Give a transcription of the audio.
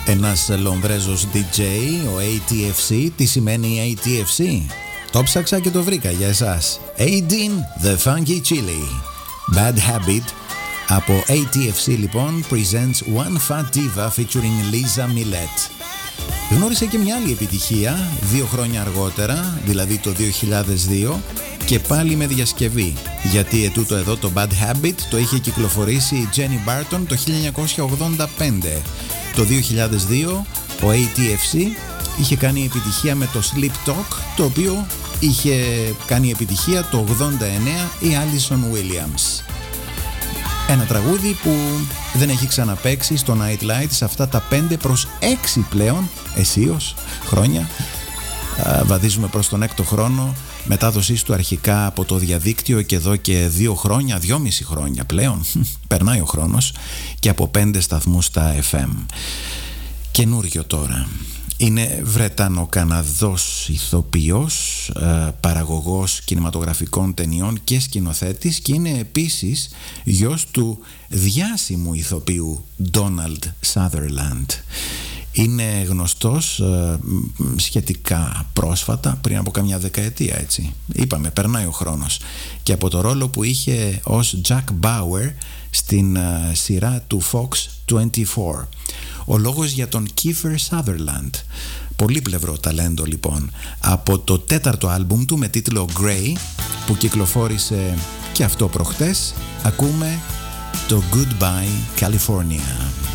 Ένας Λονδρέζος DJ, ο ATFC. Τι σημαίνει ATFC? Το ψάξα και το βρήκα για εσάς. Aidin the Funky Chili. Bad Habit. Από ATFC λοιπόν presents One Fat Diva featuring Lisa Millette. Γνώρισε και μια άλλη επιτυχία 2 χρόνια αργότερα, δηλαδή το 2002, και πάλι με διασκευή, γιατί ετούτο εδώ το Bad Habit το είχε κυκλοφορήσει η Jenny Barton το 1985. Το 2002 ο ATFC είχε κάνει επιτυχία με το Sleep Talk, το οποίο είχε κάνει επιτυχία το 89 η Alison Williams. Ένα τραγούδι που δεν έχει ξαναπαίξει στο Nightlight σε αυτά τα 5 προς 6 πλέον αισίως χρόνια. Βαδίζουμε προς τον 6ο χρόνο μετάδοσής του αρχικά από το διαδίκτυο και εδώ και 2 χρόνια, 2,5 χρόνια πλέον, περνάει ο χρόνος, και από 5 σταθμούς στα FM. Καινούριο τώρα. Είναι Βρετανο-Καναδός ηθοποιός, παραγωγός κινηματογραφικών ταινιών και σκηνοθέτης, και είναι επίσης γιος του διάσημου ηθοποιού Donald Sutherland. Είναι γνωστός σχετικά πρόσφατα, πριν από καμιά δεκαετία, έτσι. Είπαμε, περνάει ο χρόνος. Και από το ρόλο που είχε ως Jack Bauer στην σειρά του Fox 24. Ο λόγος για τον Kiefer Sutherland. Πολύπλευρο ταλέντο λοιπόν. Από το 4ο άλμπουμ του με τίτλο Grey, που κυκλοφόρησε και αυτό προχτές, ακούμε το Goodbye California.